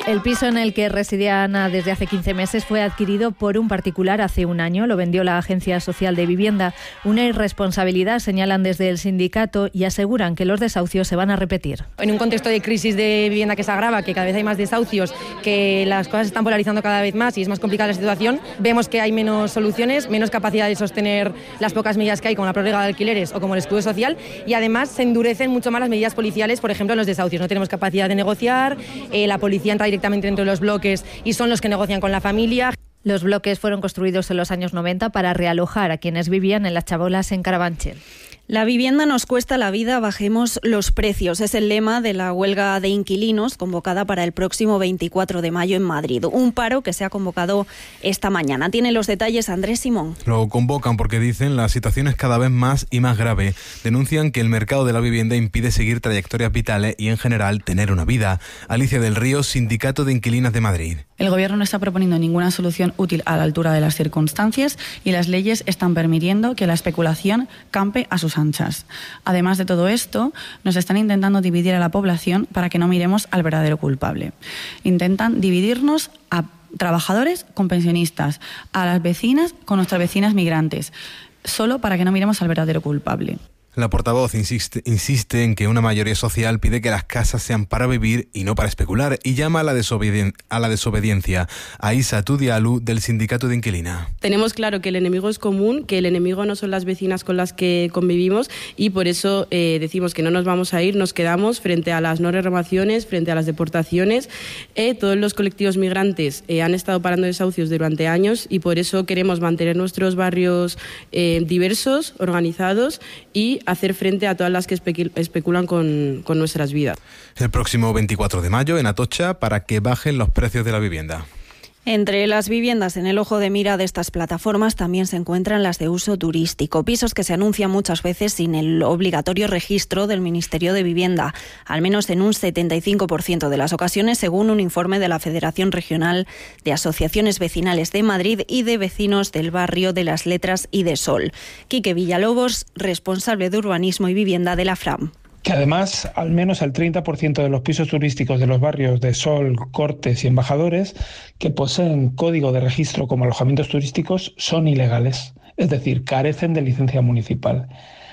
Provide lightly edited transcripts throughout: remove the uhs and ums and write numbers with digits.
El piso en el que residía Ana desde hace 15 meses fue adquirido por un particular hace un año. Lo vendió la Agencia Social de Vivienda. Una irresponsabilidad, señalan desde el sindicato, y aseguran que los desahucios se van a repetir. En un contexto de crisis de vivienda que se agrava, que cada vez hay más desahucios, que las cosas se están polarizando cada vez más y es más complicada la situación, vemos que hay menos soluciones, menos capacidad de sostener las pocas medidas que hay, como la prórroga de alquileres o como el escudo social, y además se endurecen mucho más las medidas policiales, por ejemplo, en los desahucios. No tenemos capacidad de negociar, la policía entra directamente dentro de los bloques y son los que negocian con la familia. Los bloques fueron construidos en los años 90 para realojar a quienes vivían en las chabolas en Carabanchel. La vivienda nos cuesta la vida, bajemos los precios. Es el lema de la huelga de inquilinos convocada para el próximo 24 de mayo en Madrid. Un paro que se ha convocado esta mañana. Tiene los detalles Andrés Simón. Lo convocan porque dicen la situación es cada vez más y más grave. Denuncian que el mercado de la vivienda impide seguir trayectorias vitales y en general tener una vida. Alicia del Río, Sindicato de Inquilinas de Madrid. El Gobierno no está proponiendo ninguna solución útil a la altura de las circunstancias y las leyes están permitiendo que la especulación campe a sus anchas. Además de todo esto, nos están intentando dividir a la población para que no miremos al verdadero culpable. Intentan dividirnos a trabajadores con pensionistas, a las vecinas con nuestras vecinas migrantes, solo para que no miremos al verdadero culpable. La portavoz insiste en que una mayoría social pide que las casas sean para vivir y no para especular y llama a la desobediencia. Aisa Tudialu, del Sindicato de Inquilinas. Tenemos claro que el enemigo es común, que el enemigo no son las vecinas con las que convivimos y por eso decimos que no nos vamos a ir, nos quedamos frente a las no renovaciones, frente a las deportaciones. Todos los colectivos migrantes han estado parando desahucios durante años y por eso queremos mantener nuestros barrios diversos, organizados y hacer frente a todas las que especulan con nuestras vidas. El próximo 24 de mayo en Atocha para que bajen los precios de la vivienda. Entre las viviendas en el ojo de mira de estas plataformas también se encuentran las de uso turístico, pisos que se anuncian muchas veces sin el obligatorio registro del Ministerio de Vivienda, al menos en un 75% de las ocasiones, según un informe de la Federación Regional de Asociaciones Vecinales de Madrid y de Vecinos del Barrio de las Letras y de Sol. Quique Villalobos, responsable de Urbanismo y Vivienda de la FRAM. Que además al menos el 30% de los pisos turísticos de los barrios de Sol, Cortes y Embajadores que poseen código de registro como alojamientos turísticos son ilegales, es decir, carecen de licencia municipal.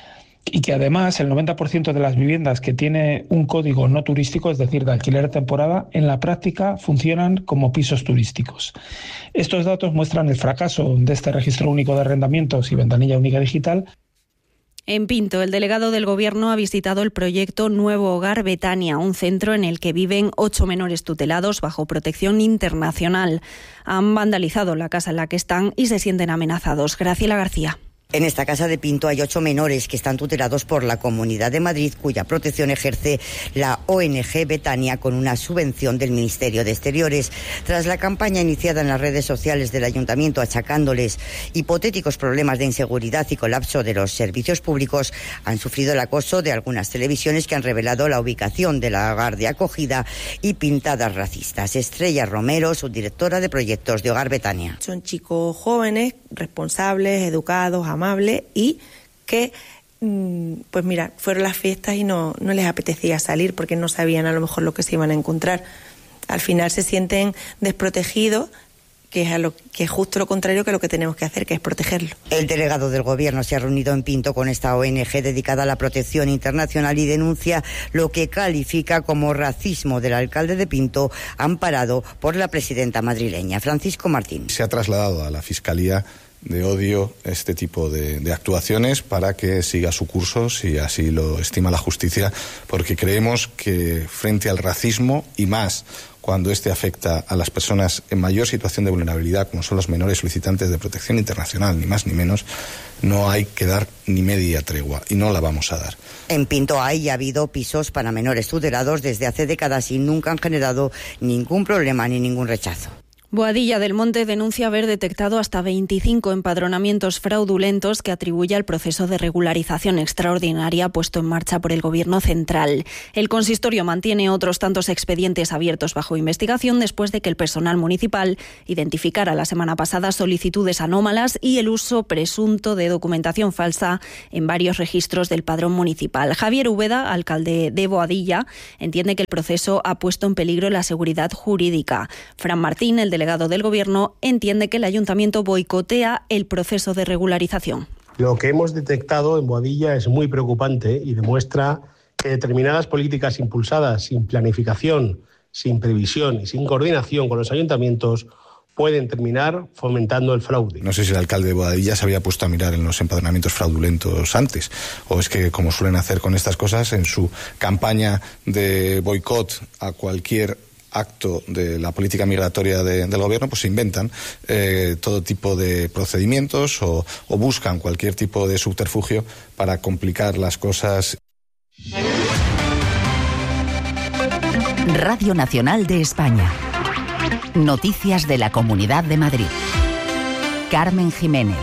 Y que además el 90% de las viviendas que tiene un código no turístico, es decir, de alquiler de temporada, en la práctica funcionan como pisos turísticos. Estos datos muestran el fracaso de este registro único de arrendamientos y ventanilla única digital. En Pinto, el delegado del Gobierno ha visitado el proyecto Nuevo Hogar Betania, un centro en el que viven 8 menores tutelados bajo protección internacional. Han vandalizado la casa en la que están y se sienten amenazados. Graciela García. En esta casa de Pinto hay 8 menores que están tutelados por la Comunidad de Madrid, cuya protección ejerce la ONG Betania con una subvención del Ministerio de Exteriores. Tras la campaña iniciada en las redes sociales del Ayuntamiento achacándoles hipotéticos problemas de inseguridad y colapso de los servicios públicos, han sufrido el acoso de algunas televisiones que han revelado la ubicación del hogar de acogida y pintadas racistas. Estrella Romero, subdirectora de proyectos de Hogar Betania. Son chicos jóvenes, responsables, educados, amables y que, pues mira, fueron las fiestas y no les apetecía salir porque no sabían a lo mejor lo que se iban a encontrar. Al final se sienten desprotegidos, que es justo lo contrario que lo que tenemos que hacer, que es protegerlo. El delegado del Gobierno se ha reunido en Pinto con esta ONG dedicada a la protección internacional y denuncia lo que califica como racismo del alcalde de Pinto, amparado por la presidenta madrileña, Francisco Martín. Se ha trasladado a la Fiscalía de odio este tipo de actuaciones para que siga su curso, si así lo estima la justicia, porque creemos que frente al racismo, y más cuando este afecta a las personas en mayor situación de vulnerabilidad, como son los menores solicitantes de protección internacional, ni más ni menos, no hay que dar ni media tregua, y no la vamos a dar. En Pinto hay y ha habido pisos para menores tutelados desde hace décadas y nunca han generado ningún problema ni ningún rechazo. Boadilla del Monte denuncia haber detectado hasta 25 empadronamientos fraudulentos que atribuye al proceso de regularización extraordinaria puesto en marcha por el Gobierno central. El consistorio mantiene otros tantos expedientes abiertos bajo investigación después de que el personal municipal identificara la semana pasada solicitudes anómalas y el uso presunto de documentación falsa en varios registros del padrón municipal. Javier Úbeda, alcalde de Boadilla, entiende que el proceso ha puesto en peligro la seguridad jurídica. Fran Martín, el delegado del Gobierno, entiende que el Ayuntamiento boicotea el proceso de regularización. Lo que hemos detectado en Boadilla es muy preocupante y demuestra que determinadas políticas impulsadas sin planificación, sin previsión y sin coordinación con los ayuntamientos pueden terminar fomentando el fraude. No sé si el alcalde de Boadilla se había puesto a mirar en los empadronamientos fraudulentos antes, o es que, como suelen hacer con estas cosas, en su campaña de boicot a cualquier acto de la política migratoria del Gobierno, pues se inventan todo tipo de procedimientos o buscan cualquier tipo de subterfugio para complicar las cosas. Radio Nacional de España. Noticias de la Comunidad de Madrid. Carmen Jiménez.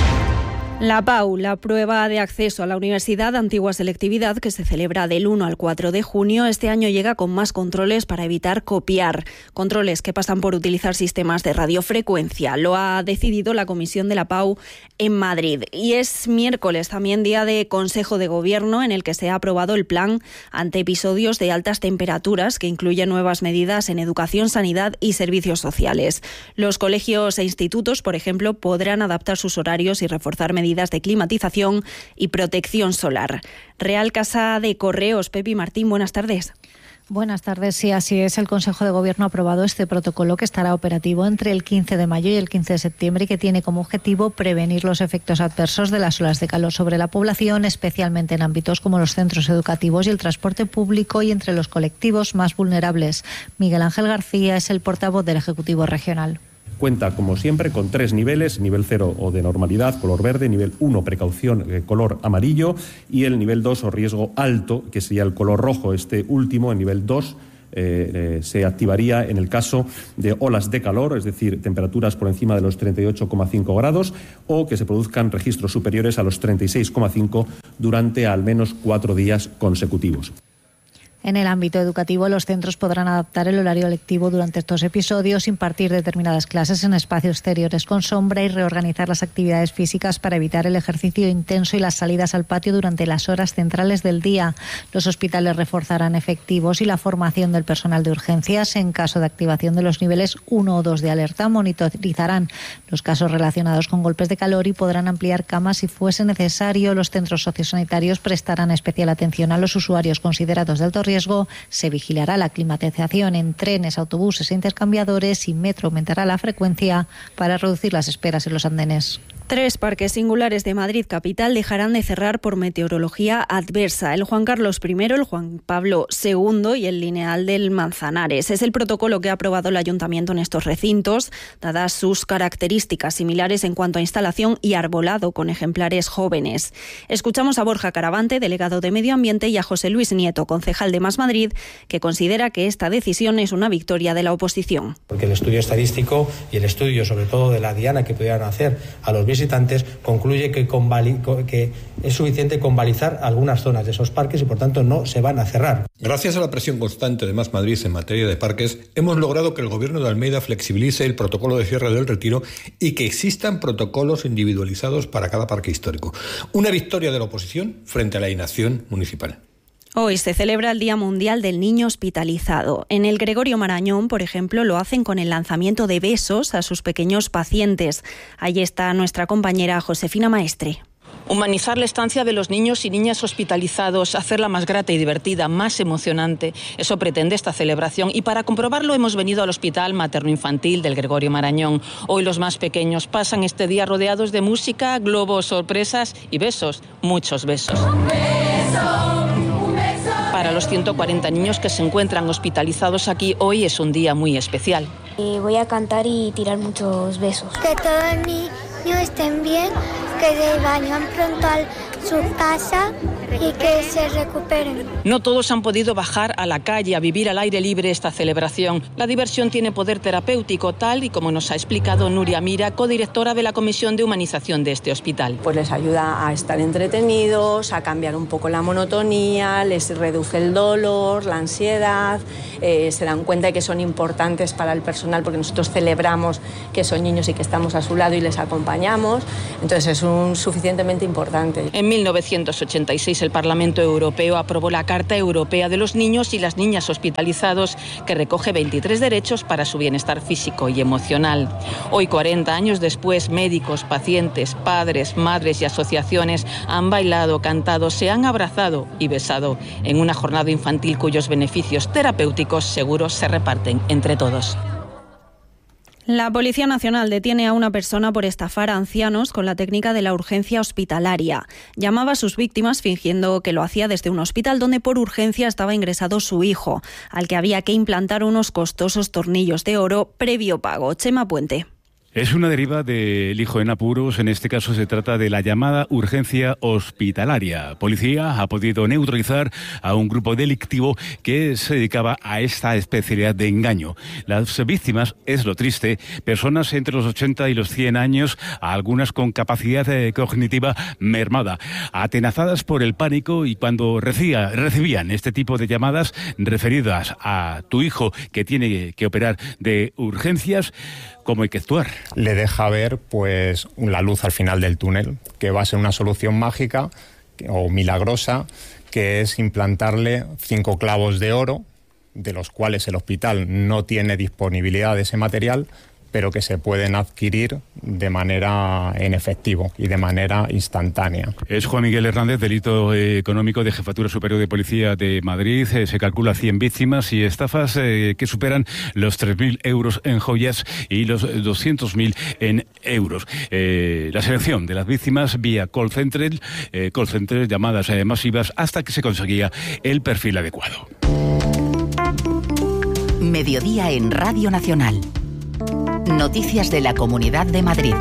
La PAU, la prueba de acceso a la Universidad Antigua Selectividad, que se celebra del 1 al 4 de junio, este año llega con más controles para evitar copiar. Controles que pasan por utilizar sistemas de radiofrecuencia. Lo ha decidido la Comisión de la PAU en Madrid. Y es miércoles también día de Consejo de Gobierno en el que se ha aprobado el plan ante episodios de altas temperaturas que incluye nuevas medidas en educación, sanidad y servicios sociales. Los colegios e institutos, por ejemplo, podrán adaptar sus horarios y reforzar medidas de climatización y protección solar. Real Casa de Correos, Pepi Martín, buenas tardes. Buenas tardes. Sí, así es. El Consejo de Gobierno ha aprobado este protocolo que estará operativo entre el 15 de mayo y el 15 de septiembre y que tiene como objetivo prevenir los efectos adversos de las olas de calor sobre la población, especialmente en ámbitos como los centros educativos y el transporte público y entre los colectivos más vulnerables. Miguel Ángel García es el portavoz del Ejecutivo Regional. Cuenta, como siempre, con 3 niveles: nivel 0 o de normalidad, color verde; nivel 1, precaución, color amarillo; y el nivel 2 o riesgo alto, que sería el color rojo. Este último, el nivel 2, se activaría en el caso de olas de calor, es decir, temperaturas por encima de los 38,5 grados o que se produzcan registros superiores a los 36,5 durante al menos 4 días consecutivos. En el ámbito educativo, los centros podrán adaptar el horario lectivo durante estos episodios, impartir determinadas clases en espacios exteriores con sombra y reorganizar las actividades físicas para evitar el ejercicio intenso y las salidas al patio durante las horas centrales del día. Los hospitales reforzarán efectivos y la formación del personal de urgencias. En caso de activación de los niveles 1 o 2 de alerta, monitorizarán los casos relacionados con golpes de calor y podrán ampliar camas si fuese necesario. Los centros sociosanitarios prestarán especial atención a los usuarios considerados de alto riesgo. Se vigilará la climatización en trenes, autobuses e intercambiadores y Metro aumentará la frecuencia para reducir las esperas en los andenes. 3 parques singulares de Madrid capital dejarán de cerrar por meteorología adversa: el Juan Carlos I, el Juan Pablo II y el Lineal del Manzanares. Es el protocolo que ha aprobado el Ayuntamiento en estos recintos, dadas sus características similares en cuanto a instalación y arbolado con ejemplares jóvenes. Escuchamos a Borja Caravante, delegado de Medio Ambiente, y a José Luis Nieto, concejal de Más Madrid, que considera que esta decisión es una victoria de la oposición. Porque el estudio estadístico y el estudio, sobre todo de la diana que pudieran hacer a los visitantes, concluye que es suficiente con balizar algunas zonas de esos parques y por tanto no se van a cerrar. Gracias a la presión constante de Más Madrid en materia de parques, hemos logrado que el Gobierno de Almeida flexibilice el protocolo de cierre del Retiro y que existan protocolos individualizados para cada parque histórico. Una victoria de la oposición frente a la inacción municipal. Hoy se celebra el Día Mundial del Niño Hospitalizado. En el Gregorio Marañón, por ejemplo, lo hacen con el lanzamiento de besos a sus pequeños pacientes. Ahí está nuestra compañera Josefina Maestre. Humanizar la estancia de los niños y niñas hospitalizados, hacerla más grata y divertida, más emocionante. Eso pretende esta celebración y para comprobarlo hemos venido al Hospital Materno-Infantil del Gregorio Marañón. Hoy los más pequeños pasan este día rodeados de música, globos, sorpresas y besos, muchos besos. ¡Un beso! Para los 140 niños que se encuentran hospitalizados aquí, hoy es un día muy especial. Voy a cantar y tirar muchos besos. Que todos los niños estén bien, que se vayan pronto a su casa y que se recuperen. No todos han podido bajar a la calle a vivir al aire libre esta celebración. La diversión tiene poder terapéutico, tal y como nos ha explicado Nuria Mira, codirectora de la Comisión de Humanización de este hospital. Pues les ayuda a estar entretenidos, a cambiar un poco la monotonía, les reduce el dolor, la ansiedad, se dan cuenta de que son importantes para el personal porque nosotros celebramos que son niños y que estamos a su lado y les acompañamos, entonces es suficientemente importante. En 1986 el Parlamento Europeo aprobó la Carta Europea de los Niños y las Niñas Hospitalizados, que recoge 23 derechos para su bienestar físico y emocional. Hoy, 40 años después, médicos, pacientes, padres, madres y asociaciones han bailado, cantado, se han abrazado y besado en una jornada infantil cuyos beneficios terapéuticos seguros se reparten entre todos. La Policía Nacional detiene a una persona por estafar a ancianos con la técnica de la urgencia hospitalaria. Llamaba a sus víctimas fingiendo que lo hacía desde un hospital donde por urgencia estaba ingresado su hijo, al que había que implantar unos costosos tornillos de oro previo pago. Chema Puente. Es una deriva del hijo en apuros. En este caso se trata de la llamada urgencia hospitalaria. Policía ha podido neutralizar a un grupo delictivo que se dedicaba a esta especialidad de engaño. Las víctimas, es lo triste, personas entre los 80 y los 100 años, algunas con capacidad cognitiva mermada, atenazadas por el pánico, y cuando recibían este tipo de llamadas referidas a tu hijo que tiene que operar de urgencias, ¿cómo hay que actuar? Le deja ver pues la luz al final del túnel, que va a ser una solución mágica o milagrosa, que es implantarle 5 clavos de oro, de los cuales el hospital no tiene disponibilidad de ese material, pero que se pueden adquirir de manera en efectivo y de manera instantánea. Es Juan Miguel Hernández, delito económico de Jefatura Superior de Policía de Madrid. Se calcula 100 víctimas y estafas que superan los 3.000 euros en joyas y los 200.000 en euros. La selección de las víctimas vía call center, llamadas masivas, hasta que se conseguía el perfil adecuado. Mediodía en Radio Nacional. Noticias de la Comunidad de Madrid.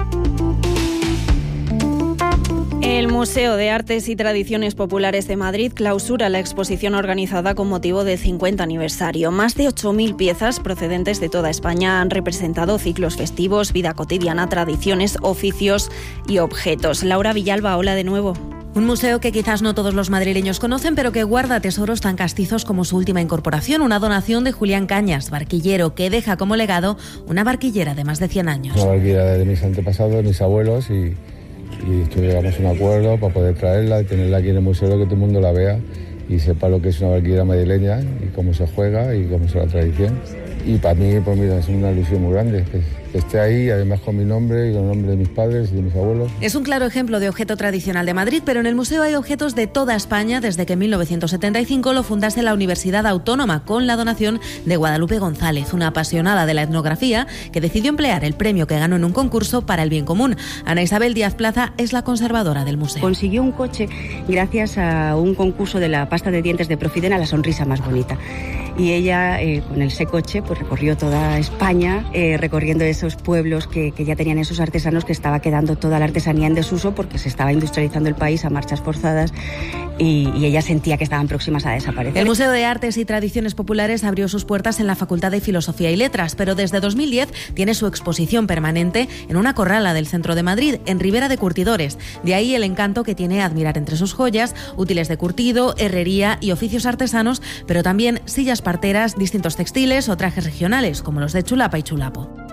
El Museo de Artes y Tradiciones Populares de Madrid clausura la exposición organizada con motivo del 50 aniversario. Más de 8.000 piezas procedentes de toda España han representado ciclos festivos, vida cotidiana, tradiciones, oficios y objetos. Laura Villalba, hola de nuevo. Un museo que quizás no todos los madrileños conocen, pero que guarda tesoros tan castizos como su última incorporación, una donación de Julián Cañas, barquillero, que deja como legado una barquillera de más de 100 años. Una barquillera de mis antepasados, mis abuelos, y llegamos a un acuerdo para poder traerla y tenerla aquí en el museo, que todo el mundo la vea y sepa lo que es una barquillera madrileña y cómo se juega y cómo es la tradición. Y para mí, pues mira, es una ilusión muy grande que esté ahí, además con mi nombre y con el nombre de mis padres y de mis abuelos. Es un claro ejemplo de objeto tradicional de Madrid, pero en el museo hay objetos de toda España desde que en 1975 lo fundase la Universidad Autónoma, con la donación de Guadalupe González, una apasionada de la etnografía que decidió emplear el premio que ganó en un concurso para el bien común. Ana Isabel Díaz Plaza es la conservadora del museo. Consiguió un coche gracias a un concurso de la pasta de dientes de Profidena, la sonrisa más bonita. Y ella, con ese coche, pues recorrió toda España, recorriendo esos pueblos que ya tenían esos artesanos, que estaba quedando toda la artesanía en desuso porque se estaba industrializando el país a marchas forzadas y ella sentía que estaban próximas a desaparecer. El Museo de Artes y Tradiciones Populares abrió sus puertas en la Facultad de Filosofía y Letras, pero desde 2010 tiene su exposición permanente en una corrala del centro de Madrid, en Ribera de Curtidores. De ahí el encanto que tiene admirar entre sus joyas, útiles de curtido, herrería y oficios artesanos, pero también sillas parteras, distintos textiles o trajes regionales, como los de Chulapa y Chulapo.